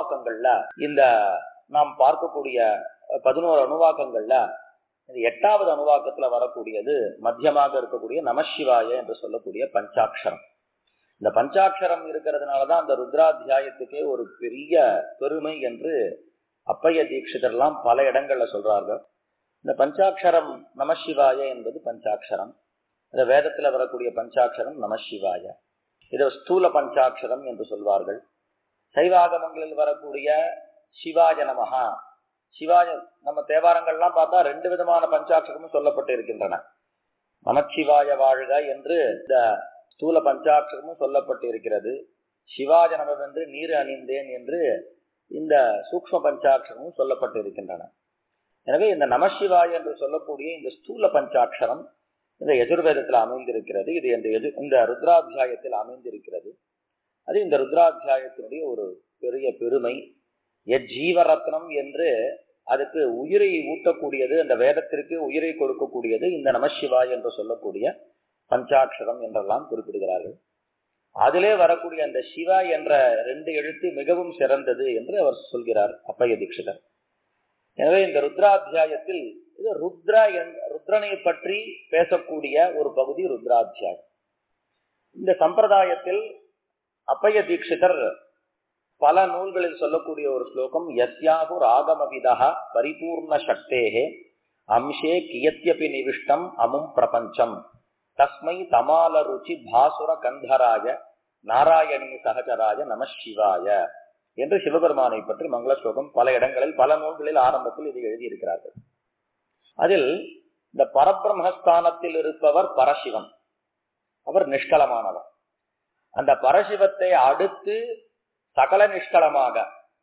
அணுவாக்கங்கள்ல இந்த நாம் பார்க்கக்கூடிய 11 அணுவாக்கங்கள்ல இந்த 8வது அணுவாக்கத்துல வரக்கூடியது மத்தியமாக இருக்கக்கூடிய நமசிவாய என்று சொல்லக்கூடிய பஞ்சாட்சரம். இந்த பஞ்சாட்சரம் இருக்கிறதுனாலதான் அந்த ருத்ராத்தியாயத்துக்கே ஒரு பெரிய பெருமை என்று அப்பைய தீட்சிதர்லாம் பல இடங்கள்ல சொல்றார்கள். இந்த பஞ்சாட்சரம் நமசிவாய என்பது பஞ்சாட்சரம். இந்த வேதத்துல வரக்கூடிய பஞ்சாட்சரம் நமசிவாய. இதை ஸ்தூல பஞ்சாட்சரம் என்று சொல்வார்கள். சைவாகமங்களில் வரக்கூடிய சிவாய நமஹா, சிவாய நம்ம தேவாரங்கள்லாம் பார்த்தா 2 விதமான பஞ்சாட்சரமும் சொல்லப்பட்டு இருக்கின்றன. நமச்சிவாய வாழ்க என்று இந்த ஸ்தூல பஞ்சாட்சரமும் சொல்லப்பட்டு இருக்கிறது. சிவாய நமவென்று நீர் அணிந்தேன் என்று இந்த சூக்ஷ்ம பஞ்சாட்சரமும் சொல்லப்பட்டு இருக்கின்றன. எனவே இந்த நமசிவாய என்று சொல்லக்கூடிய இந்த ஸ்தூல பஞ்சாட்சரம் இந்த யஜுர்வேதத்தில் அமைந்திருக்கிறது. இது இந்த ருத்ராத்தியாயத்தில் அமைந்திருக்கிறது. அது இந்த ருத்ராத்தியாயத்தினுடைய ஒரு பெரிய பெருமை. ஜீவரத்னம் என்று அதுக்கு உயிரை ஊட்டக்கூடியது, அந்த வேதத்திற்கு உயிரை கொடுக்கக்கூடியது இந்த நமசிவாய் என்று சொல்லக்கூடிய பஞ்சாட்சரம் என்றெல்லாம் குறிப்பிடுகிறார்கள். அதிலே வரக்கூடிய அந்த சிவா என்ற 2 எழுத்து மிகவும் சிறந்தது என்று அவர் சொல்கிறார் அப்பைய தீட்சிதர். எனவே இந்த ருத்ராத்தியாயத்தில் இது ருத்ரனை பற்றி பேசக்கூடிய ஒரு பகுதி ருத்ராத்தியாயம். இந்த சம்பிரதாயத்தில் அப்பைய தீட்சிதர் பல நூல்களில் சொல்லக்கூடிய ஒரு ஸ்லோகம், யஸ்யாஹு ராகமவிதஹ பரிபூர்ண சக்தேஹே அம்சே கியத்யபி நிவிஷ்டம் அமும் பிரபஞ்சம் தஸ்மை தமால ருச்சி பாசுர கந்தராய நாராயணீ சகஜராய நமசிவாய என்று சிவபெருமானை பற்றி மங்கள ஸ்லோகம் பல இடங்களில் பல நூல்களில் ஆரம்பத்தில் இது எழுதியிருக்கிறார்கள். அதில் இந்த பரபிரம்மஸ்தானத்தில் இருப்பவர் பரசிவன், அவர் நிஷ்கலமானவர். அந்த பரசிவத்தை அடுத்து சகல நிஷ்கலமாக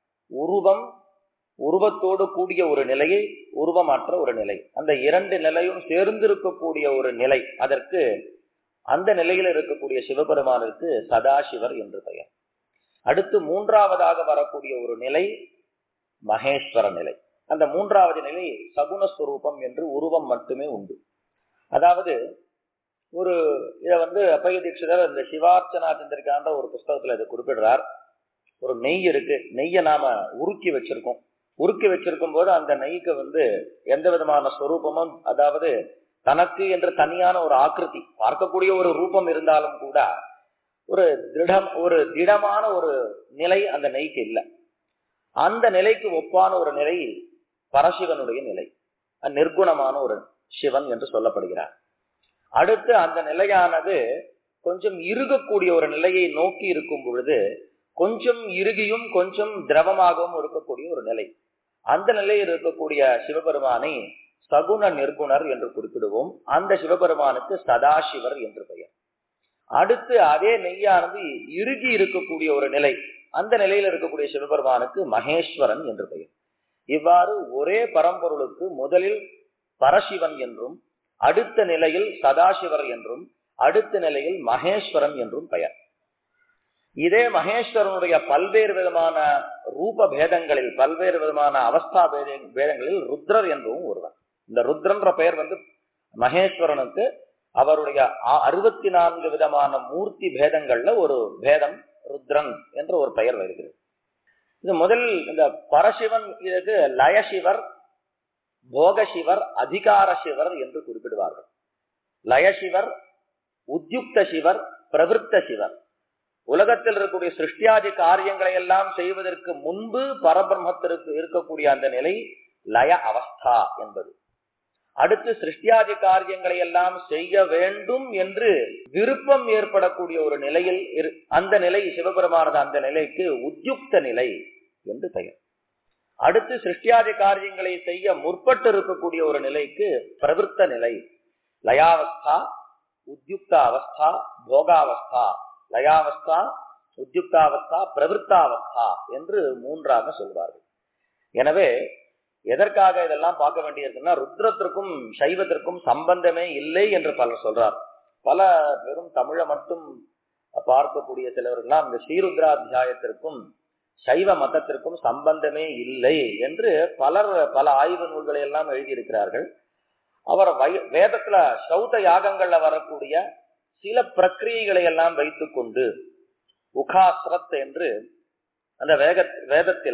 உருவத்தோடு கூடிய ஒரு நிலையை, உருவமற்ற ஒரு நிலை, அந்த 2 நிலையும் சேர்ந்திருக்கக்கூடிய ஒரு நிலை, அதற்கு அந்த நிலையில் இருக்கக்கூடிய சிவபெருமானுக்கு சதாசிவர் என்று பெயர். அடுத்து 3வதாக வரக்கூடிய ஒரு நிலை மகேஸ்வர நிலை. அந்த 3வது நிலை சகுணஸ்வரூபம் என்று உருவம் மட்டுமே உண்டு. அதாவது இதை அப்பைய தீட்சிதர் இந்த சிவார்ச்சனா சந்திரிகான்ற ஒரு புஸ்தகத்துல இதை குறிப்பிடுறார். ஒரு நெய் இருக்கு, நெய்யை நாம உருக்கி வச்சிருக்கும் போது அந்த நெய்க்கு எந்த விதமான ஸ்வரூபமும், அதாவது தனக்கு என்று தனியான ஒரு ஆக்கிருதி, பார்க்கக்கூடிய ஒரு ரூபம் இருந்தாலும் கூட ஒரு திடமான ஒரு நிலை அந்த நெய்க்கு இல்லை. அந்த நிலைக்கு ஒப்பான ஒரு நிலை பரசிவனுடைய நிலை, நிர்குணமான ஒரு சிவன் என்று சொல்லப்படுகிறார். அடுத்து அந்த நிலையானது கொஞ்சம் இறுகக்கூடிய ஒரு நிலையை நோக்கி இருக்கும் பொழுது கொஞ்சம் இறுகியும் கொஞ்சம் திரவமாகவும் இருக்கக்கூடிய ஒரு நிலை, அந்த நிலையில் இருக்கக்கூடிய சிவபெருமானை சகுண நிர்குணர் என்று குறிப்பிடுவோம். அந்த சிவபெருமானுக்கு சதாசிவர் என்று பெயர். அடுத்து அதே நெய்யானது இறுகி இருக்கக்கூடிய ஒரு நிலை, அந்த நிலையில் இருக்கக்கூடிய சிவபெருமானுக்கு மகேஸ்வரன் என்று பெயர். இவ்வாறு ஒரே பரம்பொருளுக்கு முதலில் பரசிவன் என்றும், அடுத்த நிலையில் சதாசிவர் என்றும், அடுத்த நிலையில் மகேஸ்வரன் என்றும் பெயர். இதே மகேஸ்வரனுடைய பல்வேறு விதமான ரூப பேதங்களில், பல்வேறு விதமான அவஸ்தா பேதங்களில் ருத்ரர் என்றும் ஒருவர். இந்த ருத்ரன்ற பெயர் மகேஸ்வரனுக்கு அவருடைய 64 விதமான மூர்த்தி பேதங்கள்ல ஒரு பேதம் ருத்ரன் என்ற ஒரு பெயர் வருகிறது. இது முதல் இந்த பரசிவன் இதற்கு லயசிவர், போகசிவர், அதிகார சிவர் என்று குறிப்பிடுவார்கள். லயசிவர், உத்யுக்த சிவர், பிரவிற்த்த சிவர். உலகத்தில் இருக்கக்கூடிய சிருஷ்டியாதி காரியங்களை எல்லாம் செய்வதற்கு முன்பு பரபிரம்மத்திற்கு இருக்கக்கூடிய அந்த நிலை லய அவஸ்தா என்பது. அடுத்து சிருஷ்டியாதி காரியங்களை எல்லாம் செய்ய வேண்டும் என்று விருப்பம் ஏற்படக்கூடிய ஒரு நிலையில் அந்த நிலை சிவபெருமானது, அந்த நிலைக்கு உத்யுக்த நிலை என்று பெயர். அடுத்து சிருஷ்டியாதி காரியங்களை செய்ய முற்பட்டு இருக்கக்கூடிய ஒரு நிலைக்கு பிரவிற்த்த நிலை. லயாவஸ்தா, உத்யுக்த அவஸ்தா, போகாவஸ்தா, லயாவஸ்தா, உத்யுக்தாவஸ்தா, பிரவிற்த்தாவஸ்தா என்று 3ஆக சொல்வார்கள். எனவே எதற்காக இதெல்லாம் பார்க்க வேண்டியிருக்குன்னா, ருத்ரத்திற்கும் சைவத்திற்கும் சம்பந்தமே இல்லை என்று பலர் சொல்றார். பல வெறும் தமிழை மட்டும் பார்க்கக்கூடிய சிலவர்கள்லாம் இந்த ஸ்ரீருத்ராத்தியாயத்திற்கும் சைவ மதத்திற்கும் சம்பந்தமே இல்லை என்று பல ஆய்வு நூல்களை எல்லாம் எழுதியிருக்கிறார்கள். அவர் வேதத்துல சௌத யாகங்கள்ல வரக்கூடிய சில பிரக்கிரியைகளை எல்லாம் வைத்துக் கொண்டு உகாஸ்ரத் என்று அந்த வேதத்தில்